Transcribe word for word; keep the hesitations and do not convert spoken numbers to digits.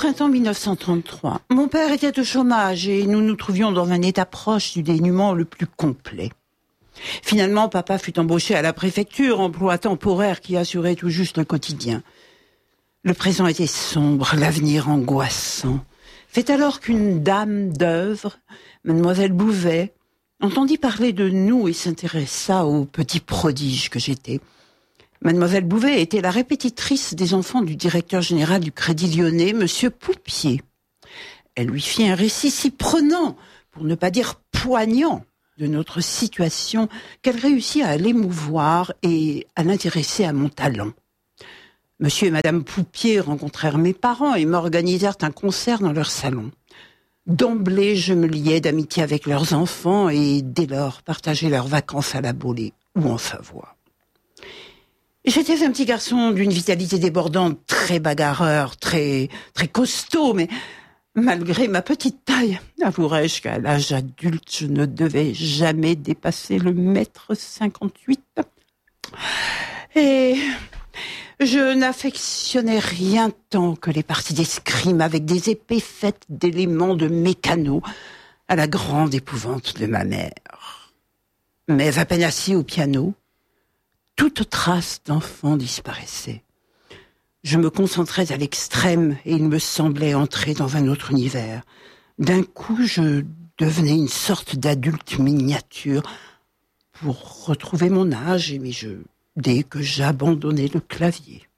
printemps mille neuf cent trente-trois. Mon père était au chômage et nous nous trouvions dans un état proche du dénuement le plus complet. Finalement, papa fut embauché à la préfecture, emploi temporaire qui assurait tout juste le quotidien. Le présent était sombre, l'avenir angoissant. C'est alors qu'une dame d'œuvre, mademoiselle Bouvet, entendit parler de nous et s'intéressa au petit prodige que j'étais. Mademoiselle Bouvet était la répétitrice des enfants du directeur général du Crédit Lyonnais, monsieur Poupier. Elle lui fit un récit si prenant, pour ne pas dire poignant, de notre situation, qu'elle réussit à l'émouvoir et à l'intéresser à mon talent. Monsieur et madame Poupier rencontrèrent mes parents et m'organisèrent un concert dans leur salon. D'emblée, je me liai d'amitié avec leurs enfants et, dès lors, partageai leurs vacances à la Baulée ou en Savoie. J'étais un petit garçon d'une vitalité débordante, très bagarreur, très, très costaud, mais malgré ma petite taille, avouerai-je qu'à l'âge adulte, je ne devais jamais dépasser le mètre cinquante-huit. Et je n'affectionnais rien tant que les parties d'escrime avec des épées faites d'éléments de mécano, à la grande épouvante de ma mère. Mais à peine assis au piano, toute trace d'enfant disparaissait. Je me concentrais à l'extrême et il me semblait entrer dans un autre univers. D'un coup, je devenais une sorte d'adulte miniature pour retrouver mon âge et mes jeux dès que j'abandonnais le clavier.